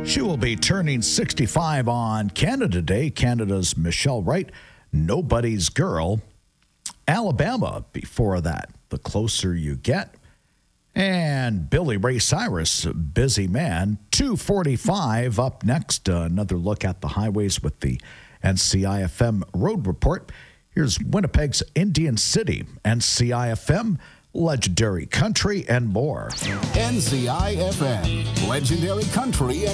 She will be turning 65 on Canada Day. Canada's Michelle Wright, Nobody's Girl. Alabama before that, The Closer You Get. And Billy Ray Cyrus, Busy Man. 2:45 up next. Another look at the highways with the NCIFM Road Report. Here's Winnipeg's Indian City, NCIFM, Legendary Country, and more. NCIFM, Legendary Country, and